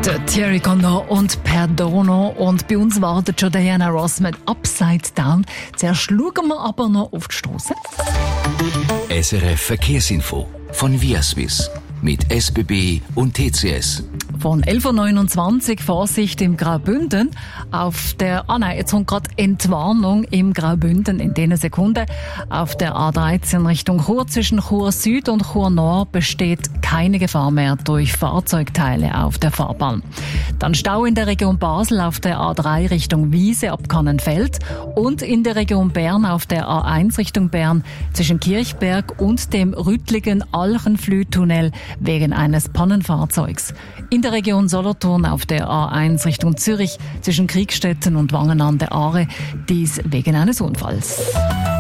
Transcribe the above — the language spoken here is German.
Der Thierry Condor und Perdono. Und bei uns wartet schon Diana Ross mit Upside Down. Zuerst schauen wir aber noch auf die Strasse. SRF Verkehrsinfo von Viaswiss mit SBB und TCS. Von 11.29 Uhr Vorsicht im Graubünden. Jetzt kommt gerade Entwarnung im Graubünden in diesen Sekunden. Auf der A13 Richtung Chur zwischen Chur Süd und Chur Nord besteht keine Gefahr mehr durch Fahrzeugteile auf der Fahrbahn. Dann Stau in der Region Basel auf der A3 Richtung Wiese ab Kannenfeld und in der Region Bern auf der A1 Richtung Bern zwischen Kirchberg und dem rüttligen Alchenflühtunnel wegen eines Pannenfahrzeugs. In der Region Solothurn auf der A1 Richtung Zürich zwischen Kriegstetten und Wangen an der Aare, dies wegen eines Unfalls.